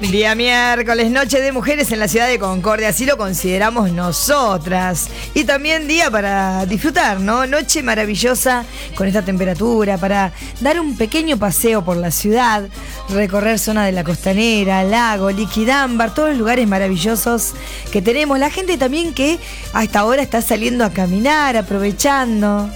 Día miércoles, noche de mujeres en la ciudad de Concordia, así lo consideramos nosotras. Y también día para disfrutar, ¿no? Noche maravillosa con esta temperatura, para dar un pequeño paseo por la ciudad, recorrer zona de la Costanera, Lago, Liquidámbar, todos los lugares maravillosos que tenemos. La gente también que hasta ahora está saliendo a caminar, aprovechando.